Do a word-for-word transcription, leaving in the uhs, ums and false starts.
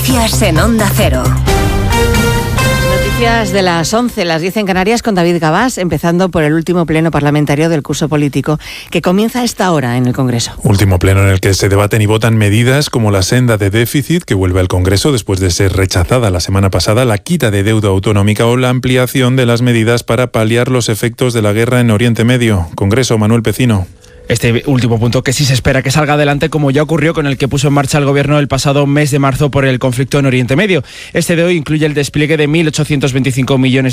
Noticias en Onda Cero. Noticias de las once, las diez en Canarias, con David Gabás, empezando por el último pleno parlamentario del curso político que comienza a esta hora en el Congreso. Último pleno en el que se debaten y votan medidas como la senda de déficit que vuelve al Congreso después de ser rechazada la semana pasada, la quita de deuda autonómica o la ampliación de las medidas para paliar los efectos de la guerra en Oriente Medio. Congreso, Manuel Pecino. Este último punto que sí se espera que salga adelante, como ya ocurrió con el que puso en marcha el Gobierno el pasado mes de marzo por el conflicto en Oriente Medio. Este de hoy incluye el despliegue de mil ochocientos veinticinco millones